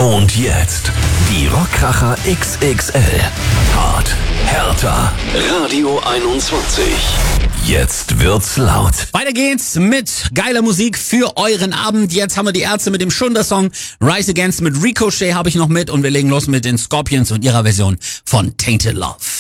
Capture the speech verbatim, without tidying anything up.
Und jetzt die Rockkracher X X L. Hart, härter. Radio einundzwanzig. Jetzt wird's laut. Weiter geht's mit geiler Musik für euren Abend. Jetzt haben wir die Ärzte mit dem Schunder-Song. Rise Against mit Ricochet habe ich noch mit. Und wir legen los mit den Scorpions und ihrer Version von Tainted Love.